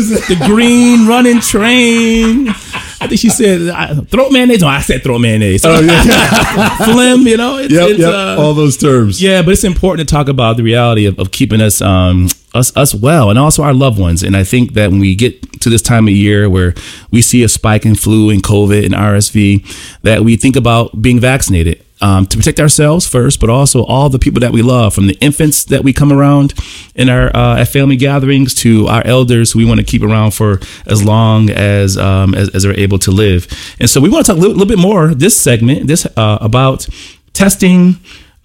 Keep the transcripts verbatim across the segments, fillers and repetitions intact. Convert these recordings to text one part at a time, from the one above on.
the green running train. I think she said throat mayonnaise. No, I said throat mayonnaise. Oh, yeah. Phlegm, you know. It's, yep, it's, yep. Uh, all those terms. Yeah, but it's important to talk about the reality of, of keeping us um us us well, and also our loved ones. And I think that when we get to this time of year where we see a spike in flu and COVID and R S V, that we think about being vaccinated. Um, to protect ourselves first, but also all the people that we love, from the infants that we come around in our uh, at family gatherings to our elders who we want to keep around for as long as um, as, as they're able to live. And so we want to talk a little, little bit more this segment, this uh, about testing,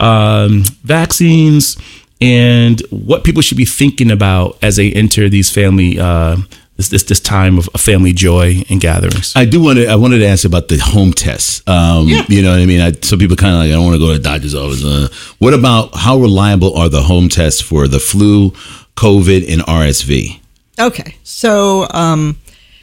um, vaccines, and what people should be thinking about as they enter these family uh, This, this this time of family joy and gatherings. I do want to. I wanted to ask about the home tests. Um, yeah. You know what I mean? I, some people kind of like, I don't want to go to the doctor's office. Uh, what about how reliable are the home tests for the flu, COVID, and R S V? Okay, so um,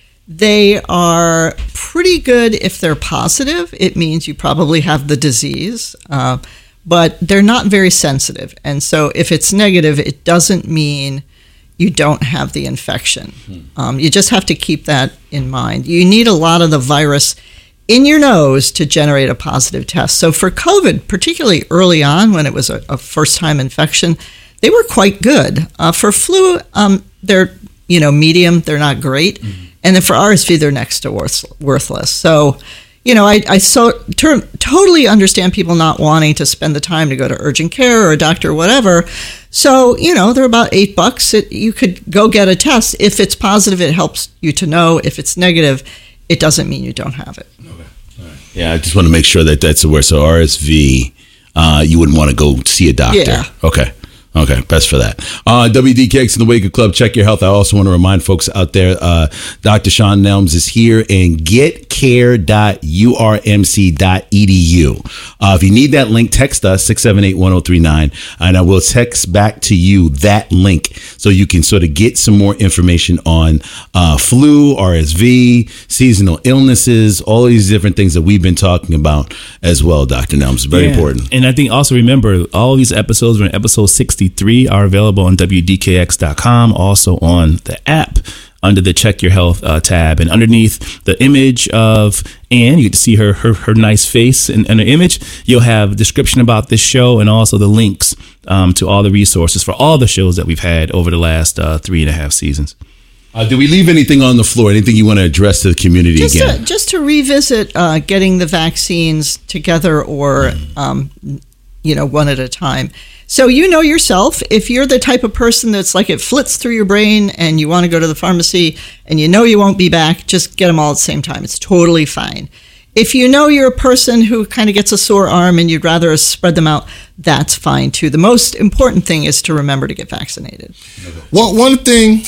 they are pretty good if they're positive. It means you probably have the disease, uh, but they're not very sensitive. And so if it's negative, it doesn't mean you don't have the infection. Um, you just have to keep that in mind. You need a lot of the virus in your nose to generate a positive test. So for COVID, particularly early on when it was a, a first-time infection, they were quite good. Uh, for flu, um, they're you know medium. They're not great. Mm-hmm. And then for R S V, they're next to worth, worthless. So you know, I, I so ter- totally understand people not wanting to spend the time to go to urgent care or a doctor or whatever. So, you know, they're about eight bucks. It, you could go get a test. If it's positive, it helps you to know. If it's negative, it doesn't mean you don't have it. Okay. All right. Yeah, I just want to make sure that that's aware. So R S V, uh, you wouldn't want to go see a doctor. Yeah. Okay. Okay, best for that. Uh, W D K X and the Wake Up Club, check your health. I also want to remind folks out there, uh, Doctor Sean Nelms is here, and get care dot u r m c dot e d u. Uh, if you need that link, text us, six seven eight, one oh three nine, and I will text back to you that link so you can sort of get some more information on uh, flu, R S V, seasonal illnesses, all these different things that we've been talking about as well, Doctor Nelms. Very yeah. important. And I think also remember, all of these episodes are in episode sixty-three are available on W D K X dot com, also on the app under the Check Your Health uh, tab. And underneath the image of Ann, you get to see her her, her nice face in, in her image. You'll have a description about this show and also the links um, to all the resources for all the shows that we've had over the last uh, three and a half seasons. Uh, do we leave anything on the floor? Anything you want to address to the community just again? To, just to revisit uh, getting the vaccines together or, um, you know, one at a time. So you know yourself, if you're the type of person that's like it flits through your brain and you want to go to the pharmacy and you know you won't be back, just get them all at the same time. It's totally fine. If you know you're a person who kind of gets a sore arm and you'd rather spread them out, that's fine too. The most important thing is to remember to get vaccinated. Well, one thing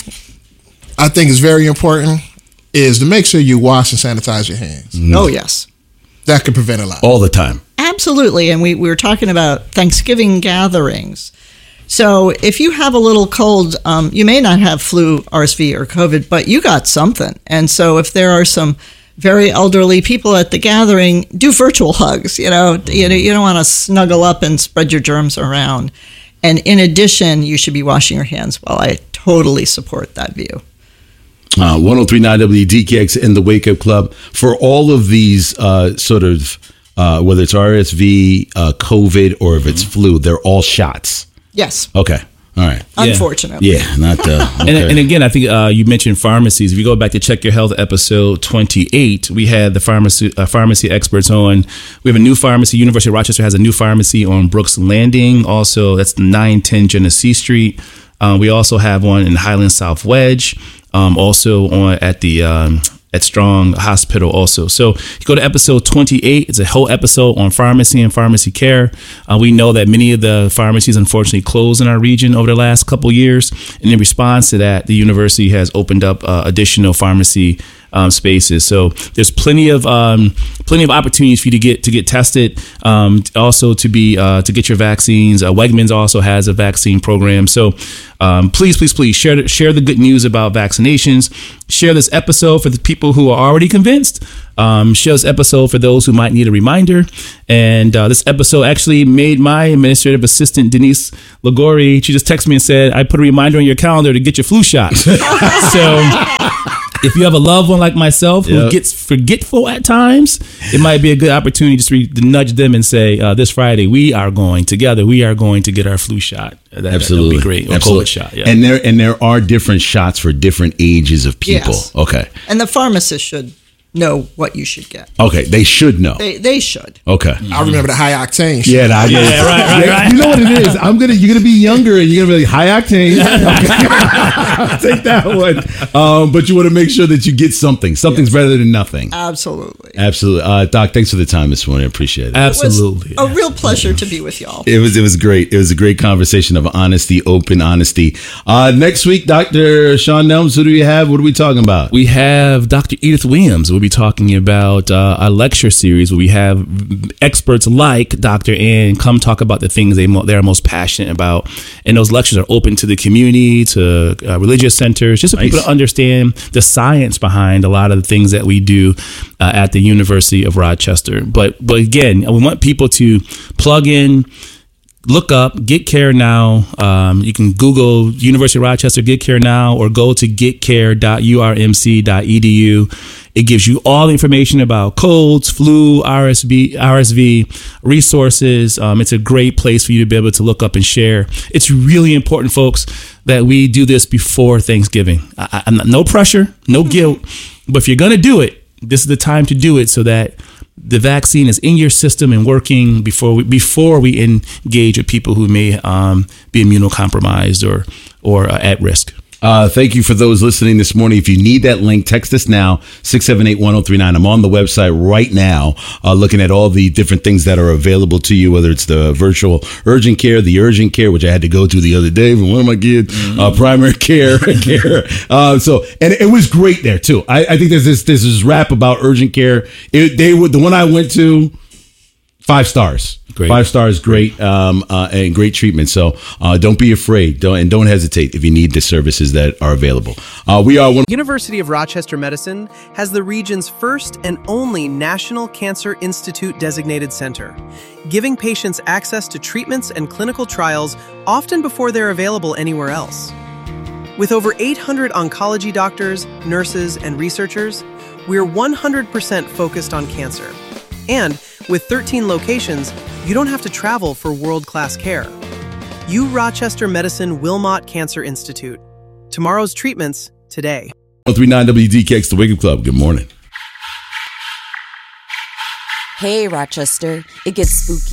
I think is very important is to make sure you wash and sanitize your hands. Mm. Oh, yes. That could prevent a lot. All the time. Absolutely. And we, we were talking about Thanksgiving gatherings. So if you have a little cold, um, you may not have flu, R S V, or COVID, but you got something. And so if there are some very elderly people at the gathering, do virtual hugs. You know, you know, you don't want to snuggle up and spread your germs around. And in addition, you should be washing your hands. Well, I totally support that view. Uh, one oh three point nine W D K X in the Wake Up Club. For all of these uh, sort of, uh, whether it's R S V, uh, COVID, or if it's flu, they're all shots. Yes. Okay. All right. Unfortunately. Yeah, not uh, okay. and, and again, I think uh, you mentioned pharmacies. If you go back to Check Your Health episode twenty-eight, we had the pharmacy uh, pharmacy experts on. We have a new pharmacy. University of Rochester has a new pharmacy on Brooks Landing. Also, that's nine ten Genesee Street. Uh, we also have one in Highland South Wedge. Um, also on at the um, at Strong Hospital also. So you go to episode twenty-eight. It's a whole episode on pharmacy and pharmacy care. Uh, we know that many of the pharmacies unfortunately closed in our region over the last couple years. And in response to that, the university has opened up uh, additional pharmacy um, spaces. So there's plenty of um, plenty of opportunities for you to get to get tested. Um, also to be uh, to get your vaccines. Uh, Wegmans also has a vaccine program. So um, please, please, please share the, share the good news about vaccinations. Share this episode for the people who are already convinced. Um, share this episode for those who might need a reminder. And uh, this episode actually made my administrative assistant, Denise Lagori, she just texted me and said, I put a reminder on your calendar to get your flu shot. So if you have a loved one like myself who Yep. gets forgetful at times, it might be a good opportunity just to, to nudge them and say, uh, this Friday, we are going together. We are going to get our flu shot. That, Absolutely. That would be great. Or Absolutely. COVID shot. Yeah. And there and there are different shots for different ages of people. Yes. Okay. And the pharmacist should know what you should get. Okay. They should know. They they should. Okay. I remember the high octane shit. Yeah, nah, yeah, Yeah, right, right, Yeah, right. You know what it is? I'm gonna you're gonna be younger and you're gonna be like high octane. Okay. Take that one. Um, but you want to make sure that you get something. Something's better than nothing. Absolutely. Absolutely. Uh, Doc, thanks for the time this morning. I appreciate it. It was Absolutely. a real pleasure to be with y'all. It was it was great. It was a great conversation of honesty, open honesty. Uh, next week, Doctor Sean Nelms, who do we have? What are we talking about? We have Doctor Edith Williams. We'll be talking about uh, a lecture series where we have experts like Doctor Ann come talk about the things they mo- they're most passionate about. And those lectures are open to the community, to uh, religious centers, just so people to understand the science behind a lot of the things that we do uh, at the University of Rochester. But but again, we want people to plug in, look up Get Care Now. Um, you can Google University of Rochester Get Care Now or go to get care dot u r m c dot e d u. It gives you all the information about colds, flu, R S V, R S V resources. Um, it's a great place for you to be able to look up and share. It's really important, folks, that we do this before Thanksgiving. I, I, I'm not, no pressure, no guilt, but if you're going to do it, this is the time to do it so that the vaccine is in your system and working before we, before we engage with people who may um, be immunocompromised or or uh, at risk. Uh, thank you for those listening this morning. If you need that link, text us now, six seven eight, one oh three nine. I'm on the website right now, uh, looking at all the different things that are available to you, whether it's the virtual urgent care, the urgent care, which I had to go to the other day for one of my kids, mm-hmm. uh, primary care, care. Uh, so, and it was great there too. I, I think there's this, there's this rap about urgent care. It, they were the one I went to, five stars. Great. Five stars, great, um, uh, and great treatment. So uh, don't be afraid, don't and don't hesitate if you need the services that are available. Uh, we are one. University of Rochester Medicine has the region's first and only National Cancer Institute designated center, giving patients access to treatments and clinical trials often before they're available anywhere else. With over eight hundred oncology doctors, nurses, and researchers, we're one hundred percent focused on cancer. And with thirteen locations, you don't have to travel for world-class care. U Rochester Medicine Wilmot Cancer Institute. Tomorrow's treatments today. one oh three nine W D K X, the Wake Up Club. Good morning. Hey, Rochester. It gets spooky.